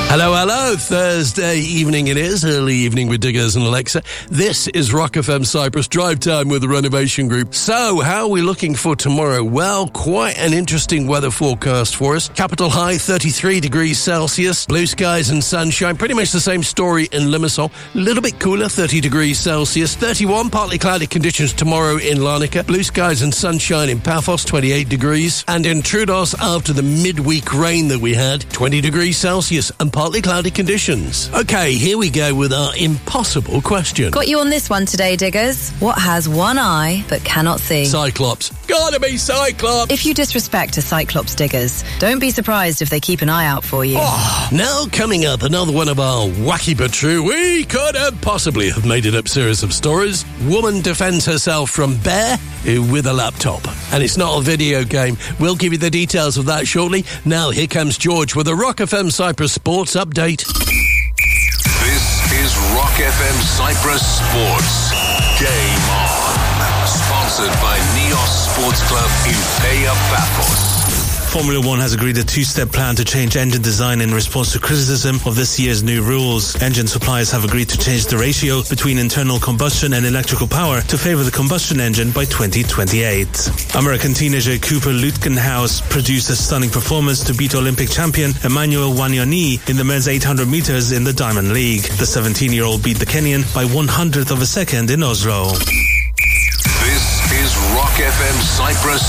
Hello. Thursday evening it is. Early evening with Diggers and Alexa. This is Rock FM Cyprus Drive Time with the Renovation Group. So, how are we looking for tomorrow? Well, quite an interesting weather forecast for us. Capital high, 33 degrees Celsius. Blue skies and sunshine. Pretty much the same story in Limassol. A little bit cooler, 30 degrees Celsius. 31, partly cloudy conditions tomorrow in Larnaca. Blue skies and sunshine in Paphos, 28 degrees. And in Troodos, after the midweek rain that we had, 20 degrees Celsius and partly cloudy conditions. Okay, here we go with our impossible question. Got you on this one today, Diggers. What has one eye but cannot see? Cyclops. Gotta be Cyclops! If you disrespect a Cyclops, Diggers, don't be surprised if they keep an eye out for you. Now coming up, another one of our wacky but true, we couldn't possibly have made it up series of stories. Woman defends herself from bear with a laptop. And it's not a video game. We'll give you the details of that shortly. Now here comes George with a Rock FM Cyprus Sports Update. This is Rock FM Cyprus Sports. Game on. Sponsored by Neos Sports Club in Paya Paphos. Formula One has agreed a two-step plan to change engine design in response to criticism of this year's new rules. Engine suppliers have agreed to change the ratio between internal combustion and electrical power to favour the combustion engine by 2028. American teenager Cooper Lutkenhaus produced a stunning performance to beat Olympic champion Emmanuel Wanyoni in the men's 800 metres in the Diamond League. The 17-year-old beat the Kenyan by 1/100 of a second in Oslo. This is Rock FM Cyprus